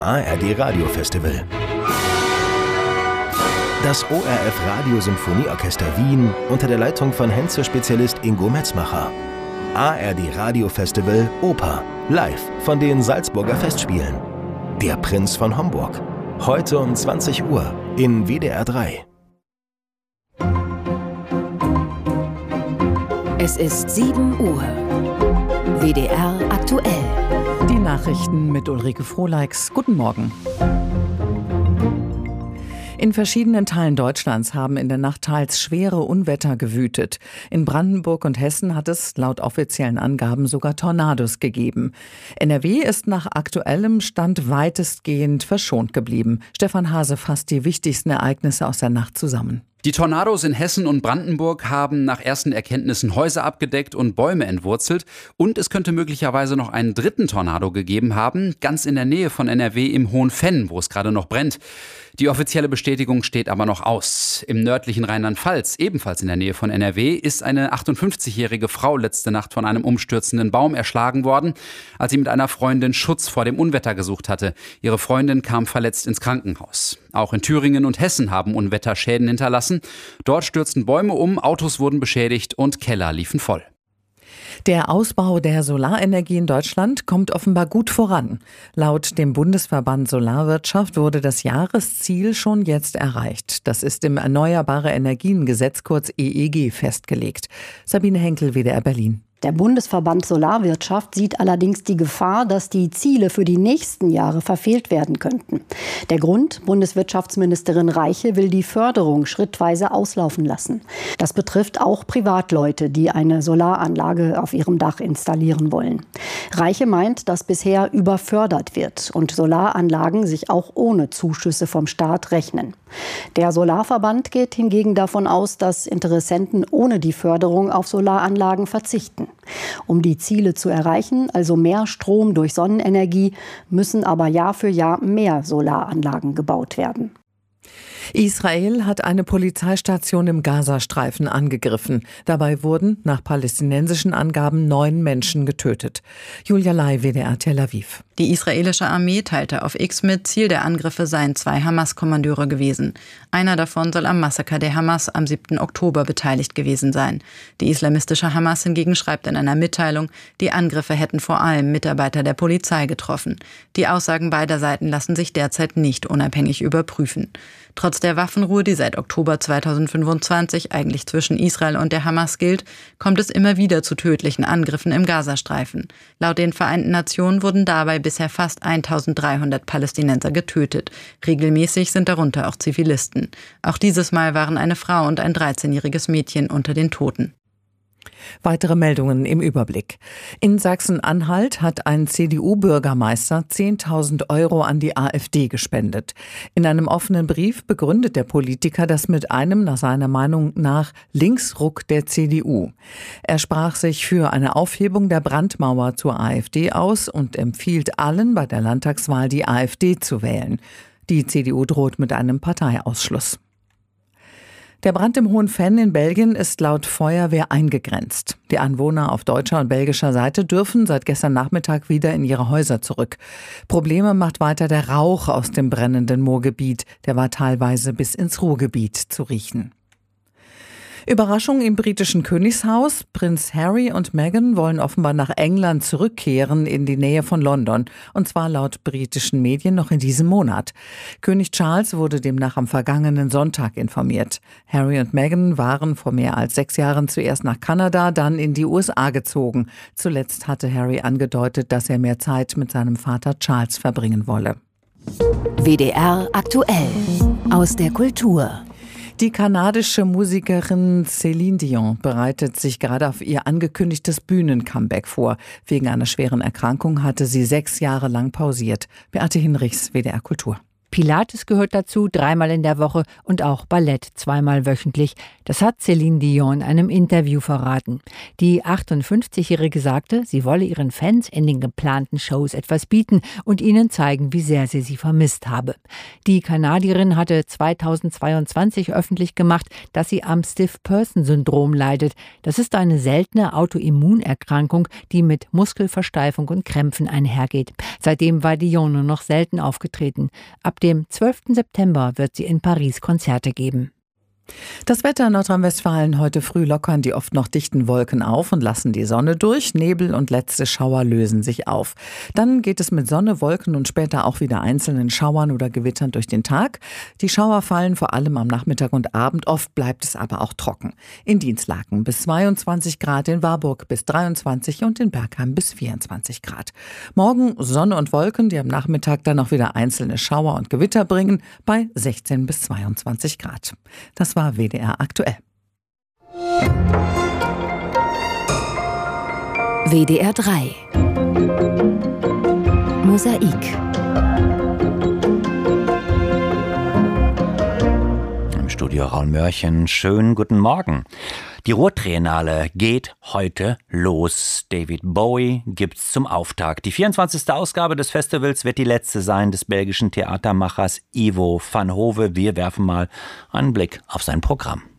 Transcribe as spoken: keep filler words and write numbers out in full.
A R D Radio Festival. Das O R F Radiosymphonieorchester Wien unter der Leitung von Henze-Spezialist Ingo Metzmacher. A R D Radio Festival Oper, live von den Salzburger Festspielen. Der Prinz von Homburg. Heute um zwanzig Uhr in W D R drei. Es ist sieben Uhr. W D R aktuell. Die Nachrichten mit Ulrike Frohleix. Guten Morgen. In verschiedenen Teilen Deutschlands haben in der Nacht teils schwere Unwetter gewütet. In Brandenburg und Hessen hat es laut offiziellen Angaben sogar Tornados gegeben. N R W ist nach aktuellem Stand weitestgehend verschont geblieben. Stefan Hase fasst die wichtigsten Ereignisse aus der Nacht zusammen. Die Tornados in Hessen und Brandenburg haben nach ersten Erkenntnissen Häuser abgedeckt und Bäume entwurzelt. Und es könnte möglicherweise noch einen dritten Tornado gegeben haben, ganz in der Nähe von N R W im Hohenfenn, wo es gerade noch brennt. Die offizielle Bestätigung steht aber noch aus. Im nördlichen Rheinland-Pfalz, ebenfalls in der Nähe von N R W, ist eine achtundfünfzigjährige Frau letzte Nacht von einem umstürzenden Baum erschlagen worden, als sie mit einer Freundin Schutz vor dem Unwetter gesucht hatte. Ihre Freundin kam verletzt ins Krankenhaus. Auch in Thüringen und Hessen haben Unwetter Schäden hinterlassen. Dort stürzten Bäume um, Autos wurden beschädigt und Keller liefen voll. Der Ausbau der Solarenergie in Deutschland kommt offenbar gut voran. Laut dem Bundesverband Solarwirtschaft wurde das Jahresziel schon jetzt erreicht. Das ist im Erneuerbare Energien-Gesetz, kurz E E G, festgelegt. Sabine Henkel, W D R Berlin. Der Bundesverband Solarwirtschaft sieht allerdings die Gefahr, dass die Ziele für die nächsten Jahre verfehlt werden könnten. Der Grund: Bundeswirtschaftsministerin Reiche will die Förderung schrittweise auslaufen lassen. Das betrifft auch Privatleute, die eine Solaranlage auf ihrem Dach installieren wollen. Reiche meint, dass bisher überfördert wird und Solaranlagen sich auch ohne Zuschüsse vom Staat rechnen. Der Solarverband geht hingegen davon aus, dass Interessenten ohne die Förderung auf Solaranlagen verzichten. Um die Ziele zu erreichen, also mehr Strom durch Sonnenenergie, müssen aber Jahr für Jahr mehr Solaranlagen gebaut werden. Israel hat eine Polizeistation im Gazastreifen angegriffen. Dabei wurden nach palästinensischen Angaben neun Menschen getötet. Julia Lai, W D R Tel Aviv. Die israelische Armee teilte auf X mit, Ziel der Angriffe seien zwei Hamas-Kommandeure gewesen. Einer davon soll am Massaker der Hamas am siebten Oktober beteiligt gewesen sein. Die islamistische Hamas hingegen schreibt in einer Mitteilung, die Angriffe hätten vor allem Mitarbeiter der Polizei getroffen. Die Aussagen beider Seiten lassen sich derzeit nicht unabhängig überprüfen. Trotz der Waffenruhe, die seit Oktober zweitausendfünfundzwanzig eigentlich zwischen Israel und der Hamas gilt, kommt es immer wieder zu tödlichen Angriffen im Gazastreifen. Laut den Vereinten Nationen wurden dabei bisher fast eintausenddreihundert Palästinenser getötet. Regelmäßig sind darunter auch Zivilisten. Auch dieses Mal waren eine Frau und ein dreizehnjähriges Mädchen unter den Toten. Weitere Meldungen im Überblick. In Sachsen-Anhalt hat ein C D U-Bürgermeister zehntausend Euro an die AfD gespendet. In einem offenen Brief begründet der Politiker das mit einem, nach seiner Meinung nach, Linksruck der C D U. Er sprach sich für eine Aufhebung der Brandmauer zur AfD aus und empfiehlt allen, bei der Landtagswahl die AfD zu wählen. Die C D U droht mit einem Parteiausschluss. Der Brand im Hohenfenn in Belgien ist laut Feuerwehr eingegrenzt. Die Anwohner auf deutscher und belgischer Seite dürfen seit gestern Nachmittag wieder in ihre Häuser zurück. Probleme macht weiter der Rauch aus dem brennenden Moorgebiet. Der war teilweise bis ins Ruhrgebiet zu riechen. Überraschung im britischen Königshaus. Prinz Harry und Meghan wollen offenbar nach England zurückkehren in die Nähe von London. Und zwar laut britischen Medien noch in diesem Monat. König Charles wurde demnach am vergangenen Sonntag informiert. Harry und Meghan waren vor mehr als sechs Jahren zuerst nach Kanada, dann in die U S A gezogen. Zuletzt hatte Harry angedeutet, dass er mehr Zeit mit seinem Vater Charles verbringen wolle. W D R aktuell. Aus der Kultur. Die kanadische Musikerin Céline Dion bereitet sich gerade auf ihr angekündigtes Bühnen-Comeback vor. Wegen einer schweren Erkrankung hatte sie sechs Jahre lang pausiert. Beate Hinrichs, W D R Kultur. Pilates gehört dazu, dreimal in der Woche und auch Ballett zweimal wöchentlich. Das hat Céline Dion in einem Interview verraten. Die achtundfünfzigjährige sagte, sie wolle ihren Fans in den geplanten Shows etwas bieten und ihnen zeigen, wie sehr sie sie vermisst habe. Die Kanadierin hatte zweitausendzweiundzwanzig öffentlich gemacht, dass sie am Stiff-Person-Syndrom leidet. Das ist eine seltene Autoimmunerkrankung, die mit Muskelversteifung und Krämpfen einhergeht. Seitdem war Dion nur noch selten aufgetreten. Ab dem zwölften September wird sie in Paris Konzerte geben. Das Wetter in Nordrhein-Westfalen: heute früh lockern die oft noch dichten Wolken auf und lassen die Sonne durch. Nebel und letzte Schauer lösen sich auf. Dann geht es mit Sonne, Wolken und später auch wieder einzelnen Schauern oder Gewittern durch den Tag. Die Schauer fallen vor allem am Nachmittag und Abend. Oft bleibt es aber auch trocken. In Dienstlaken bis zweiundzwanzig Grad, in Warburg bis dreiundzwanzig und in Bergheim bis vierundzwanzig Grad. Morgen Sonne und Wolken, die am Nachmittag dann auch wieder einzelne Schauer und Gewitter bringen, bei sechzehn bis zweiundzwanzig Grad. Das war W D R aktuell. W D R drei Mosaik. Im Studio Raul Mörchen, schönen guten Morgen. Die Ruhrtriennale geht heute los. David Bowie gibt's zum Auftakt. Die vierundzwanzigste Ausgabe des Festivals wird die letzte sein des belgischen Theatermachers Ivo van Hove. Wir werfen mal einen Blick auf sein Programm.